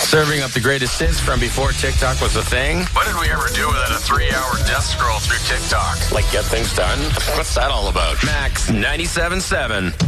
Serving up the greatest hits from before TikTok was a thing. What did we ever do without a 3-hour death scroll through TikTok? Like get things done? What's that all about? Max 97.7.